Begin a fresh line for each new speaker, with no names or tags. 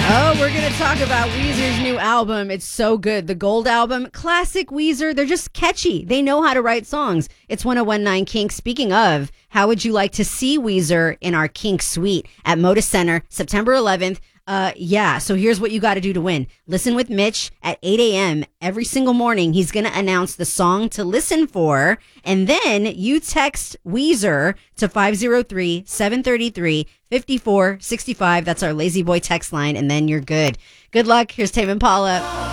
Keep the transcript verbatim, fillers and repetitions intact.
Oh, we're going to talk about Weezer's new album. It's so good. The Gold album, classic Weezer. They're just catchy. They know how to write songs. It's one oh one nine Kink. Speaking of, how would you like to see Weezer in our Kink suite at Moda Center, September eleventh? Uh, yeah, so here's what you got to do to win. Listen with Mitch at eight a.m. every single morning. He's going to announce the song to listen for, and then you text Weezer to five oh three, seven three three, five four six five. That's our Lazy Boy text line, and then you're good. Good luck. Here's Tame Impala.